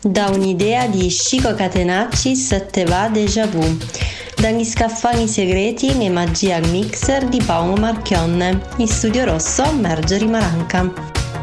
Da un'idea di Chico Catenacci te va déjà vu. Dagli scaffali segreti e magia al mixer di Paolo Marchionne. In studio rosso Marjorie Maranca.